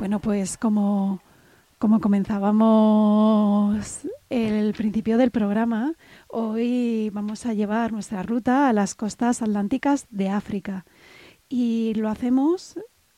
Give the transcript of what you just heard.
Bueno, pues como comenzábamos el principio del programa, hoy vamos a llevar nuestra ruta a las costas atlánticas de África. Y lo hacemos